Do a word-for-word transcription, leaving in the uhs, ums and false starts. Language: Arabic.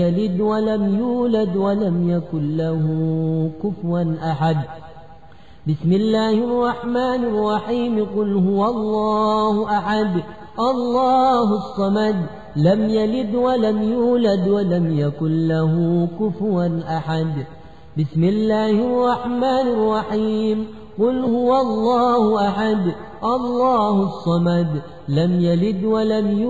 يلد ولم يولد ولم يكن له كفوا أحد. بسم الله الرحمن الرحيم. قل هو الله أحد الله الصمد لم يلد ولم يولد ولم يكن له كفوا أحد. بسم الله الرحمن الرحيم. قل هو الله أحد الله الصمد لم يلد ولم يولد